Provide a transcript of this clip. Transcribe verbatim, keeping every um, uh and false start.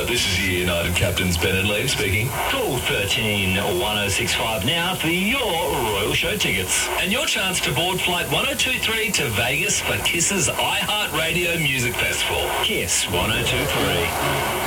this is your United Captains Bennett Lee speaking. Call thirteen one oh six five now for your Royal Show tickets. And your chance to board flight one oh two three to Vegas for Kiss's iHeartRadio Music Festival. Kiss one oh two three.